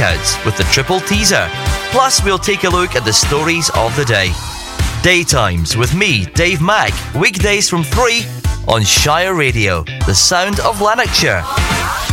blackouts with the triple teaser. Plus, we'll take a look at the stories of the day. Daytimes with me, Dave Mack, weekdays from 3 on Shire Radio, the sound of Lanarkshire.